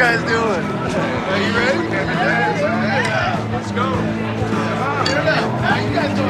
guys doing? Are you ready? Yeah, let's go. How you guys doing?